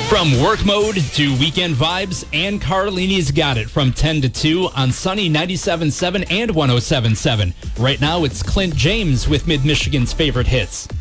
From work mode to weekend vibes, Ann Carlini's got it from 10 to 2 on Sunny 97.7 and 107.7. Right now, it's Clint James with Mid-Michigan's favorite hits.